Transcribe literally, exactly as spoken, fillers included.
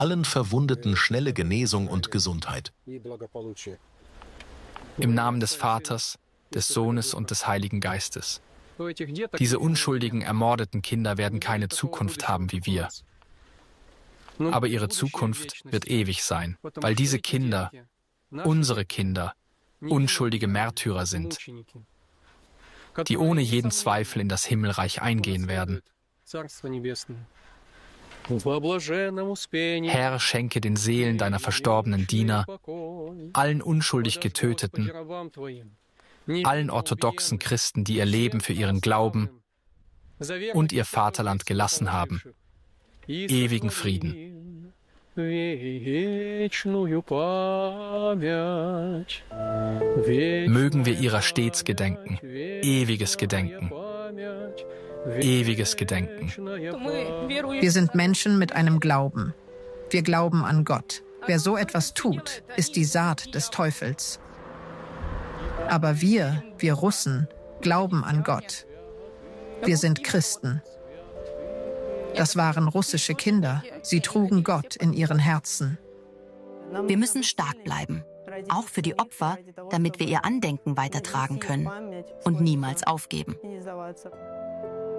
allen Verwundeten schnelle Genesung und Gesundheit. Im Namen des Vaters, des Sohnes und des Heiligen Geistes. Diese unschuldigen, ermordeten Kinder werden keine Zukunft haben wie wir. Aber ihre Zukunft wird ewig sein, weil diese Kinder, unsere Kinder, unschuldige Märtyrer sind, die ohne jeden Zweifel in das Himmelreich eingehen werden. Herr, schenke den Seelen deiner verstorbenen Diener, allen unschuldig Getöteten, allen orthodoxen Christen, die ihr Leben für ihren Glauben und ihr Vaterland gelassen haben, ewigen Frieden. Mögen wir ihrer stets gedenken, ewiges Gedenken, ewiges Gedenken. Wir sind Menschen mit einem Glauben. Wir glauben an Gott. Wer so etwas tut, ist die Saat des Teufels. Aber wir, wir Russen, glauben an Gott. Wir sind Christen. Das waren russische Kinder. Sie trugen Gott in ihren Herzen. Wir müssen stark bleiben, auch für die Opfer, damit wir ihr Andenken weitertragen können und niemals aufgeben.